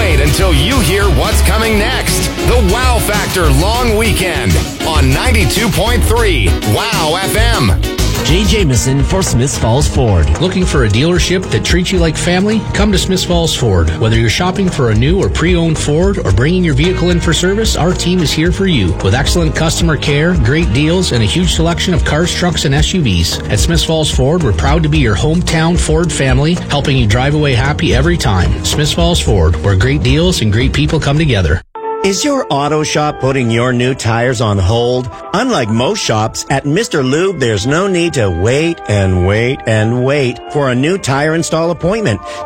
wait until you hear what's coming next. The Wow Factor Long Weekend on 92.3 Wow FM. Jay Jameson for Smiths Falls Ford. Looking for a dealership that treats you like family? Come to Smiths Falls Ford. Whether you're shopping for a new or pre-owned Ford or bringing your vehicle in for service, our team is here for you. With excellent customer care, great deals, and a huge selection of cars, trucks, and SUVs. At Smiths Falls Ford, we're proud to be your hometown Ford family, helping you drive away happy every time. Smiths Falls Ford, where great deals and great people come together. Is your auto shop putting your new tires on hold? Unlike most shops, at Mr. Lube, there's no need to wait and wait and wait for a new tire install appointment.